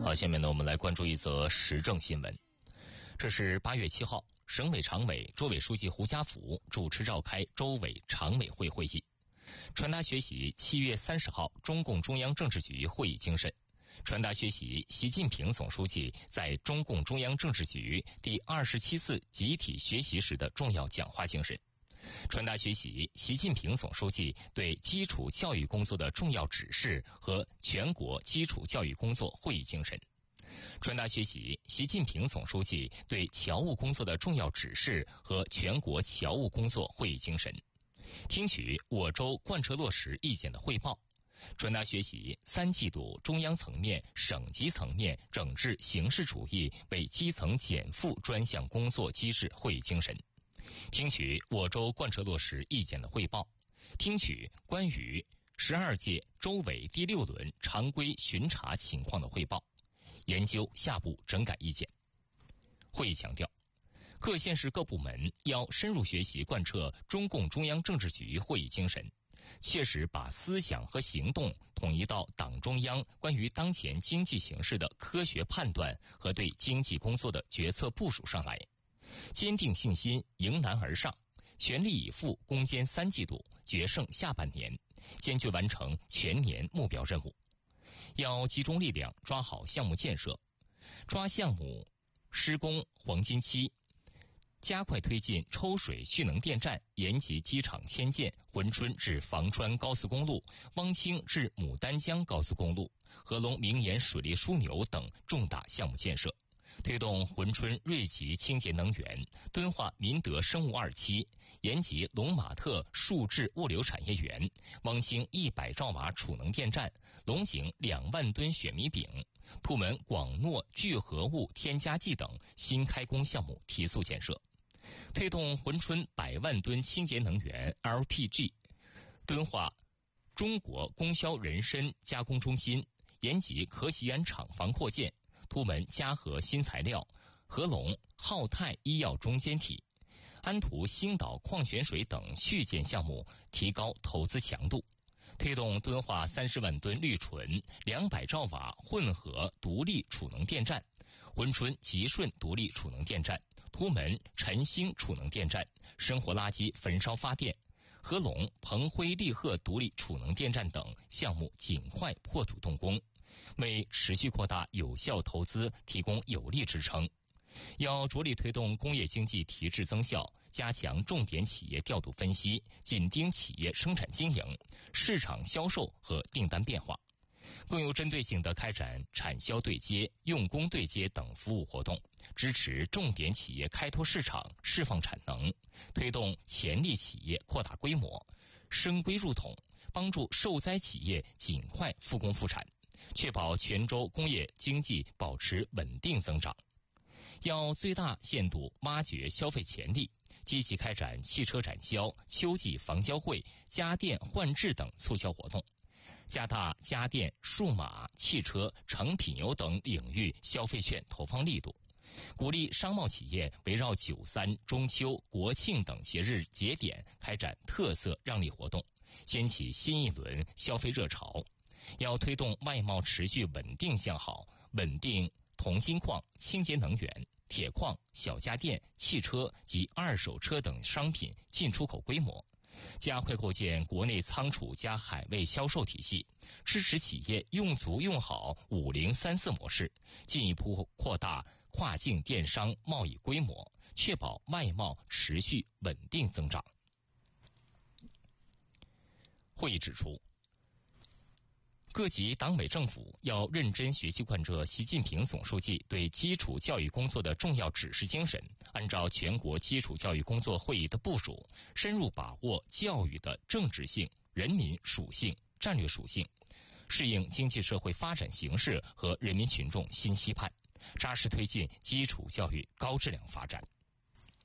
好，下面呢，我们来关注一则时政新闻。这是8月7号，省委常委、周委书记胡家甫主持召开周委常委会会议，传达学习7月30号中共中央政治局会议精神，传达学习习近平总书记在中共中央政治局第27次集体学习时的重要讲话精神，传达学习习近平总书记对基础教育工作的重要指示和全国基础教育工作会议精神，传达学习习近平总书记对侨务工作的重要指示和全国侨务工作会议精神，听取我州贯彻落实意见的汇报，传达学习3季度中央层面、省级层面整治形式主义为基层减负专项工作机制会议精神，听取我州贯彻落实意见的汇报，听取关于12届周委第6轮常规巡查情况的汇报，研究下部整改意见。会议强调，各县市各部门要深入学习贯彻中共中央政治局会议精神，切实把思想和行动统一到党中央关于当前经济形势的科学判断和对经济工作的决策部署上来，坚定信心，迎难而上，全力以赴攻坚3季度，决胜下半年，坚决完成全年目标任务。要集中力量抓好项目建设，抓项目施工黄金期，加快推进抽水蓄能电站、延吉机场迁建、珲春至房川高速公路、汪清至牡丹江高速公路、合龙明岩水利枢纽等重大项目建设，推动珲春瑞吉清洁能源、敦化民德生物2期、延吉龙马特树质物流产业园、汪清100兆瓦储能电站、龙井2万吨雪米饼、兔门广诺聚合物添加剂等新开工项目提速建设，推动珲春100万吨清洁能源 LPG、敦化中国供销人参加工中心、延吉可喜园厂房扩建、图门嘉禾新材料、合龙浩泰医药中间体、安图星岛矿泉水等续建项目提高投资强度，推动敦化30万吨绿醇、200兆瓦混合独立储能电站、珲春吉顺独立储能电站、图门晨兴储能电站、生活垃圾焚烧发电、合龙鹏辉利鹤独立储能电站等项目尽快破土动工，为持续扩大有效投资提供有力支撑。要着力推动工业经济提质增效，加强重点企业调度分析，紧盯企业生产经营、市场销售和订单变化，更有针对性地开展产销对接、用工对接等服务活动，支持重点企业开拓市场、释放产能，推动潜力企业扩大规模、升规入统，帮助受灾企业尽快复工复产，确保全州工业经济保持稳定增长。要最大限度挖掘消费潜力，积极开展汽车展销、秋季房交会、家电换置等促销活动，加大家电、数码、汽车、成品油等领域消费券投放力度，鼓励商贸企业围绕9·3、中秋、国庆等节日节点开展特色让利活动，掀起新一轮消费热潮。要推动外贸持续稳定向好，稳定铜金矿、清洁能源、铁矿、小家电、汽车及2手车等商品进出口规模，加快构建国内仓储加海外销售体系，支持企业用足用好5034模式，进一步扩大跨境电商贸易规模，确保外贸持续稳定增长。会议指出，各级党委政府要认真学习贯彻习近平总书记对基础教育工作的重要指示精神，按照全国基础教育工作会议的部署，深入把握教育的政治性、人民属性、战略属性，适应经济社会发展形势和人民群众新期盼，扎实推进基础教育高质量发展。